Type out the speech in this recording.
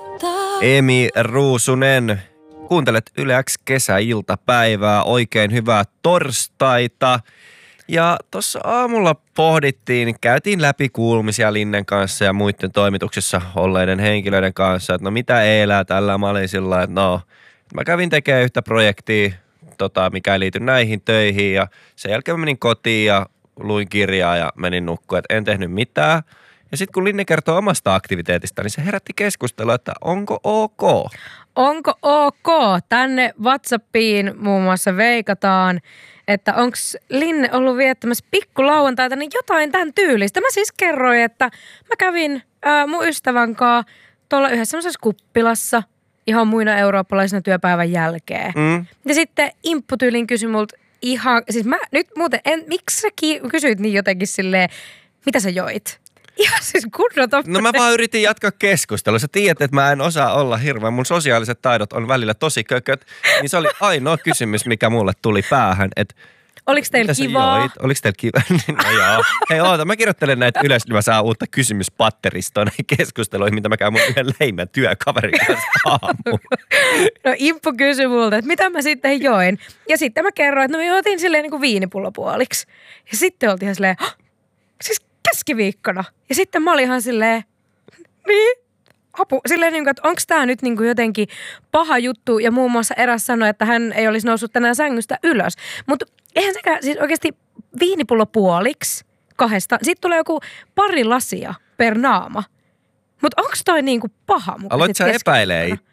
Emi Ruusunen, kuuntelet Yle X kesäiltapäivää. Oikein hyvää torstaita. Ja tuossa aamulla käytiin läpi kuulumisia Linnen kanssa ja muiden toimituksessa olleiden henkilöiden kanssa, että no mitä elää tällä. Mä olin sillä, että mä kävin tekemään yhtä projektia, mikä ei liity näihin töihin, ja sen jälkeen mä menin kotiin ja luin kirjaa ja menin nukkuun, että en tehnyt mitään. Ja sitten kun Linne kertoo omasta aktiviteetista, niin se herätti keskustelua, että onko ok? Onko ok? Tänne WhatsAppiin muun muassa veikataan, että onko Linne ollut viettämässä pikkulauantaita, niin jotain tämän tyylistä. Mä siis kerroin, että mä kävin mun ystävän kanssa tuolla yhdessä semmoisessa kuppilassa ihan muina eurooppalaisina työpäivän jälkeen. Ja sitten Impputyylin kysyi multa ihan, siis mä nyt muuten, miksi sä kysyit niin jotenkin silleen, mitä sä joit? Ihan siis No mä vaan yritin jatkaa keskustelua. Sä tiedät, että mä en osaa olla hirveän. Mun sosiaaliset taidot on välillä tosi kököt. Niin se oli ainoa kysymys, mikä mulle tuli päähän. Oliko teillä kivaa? Oliko teillä kivaa? No joo. Hei oota, mä kirjoittelen näitä ylös, niin mä saan uutta kysymyspatteristoa näihin keskusteluihin, mitä mä käyn mun yhden leimän työkaverin kanssa aamuun. No Imppu kysyi multa, että mitä mä sitten join. Ja sitten mä kerroin, että no mä otin silleen niin kuin viinipullopuoliksi. Ja sitten oltiin ihan silleen, siis keskiviikkona. Ja sitten mä olin ihan silleen, niin, silleen niin kuin, että onko tää nyt niin kuin jotenkin paha juttu. Ja muun muassa eräs sanoi, että hän ei olisi noussut tänään sängystä ylös. Mutta eihän sekään, siis oikeasti viinipullo puoliksi kahdesta. Sitten tulee joku pari lasia per naama. Mutta onko toi niin kuin paha? Aloit sä epäilee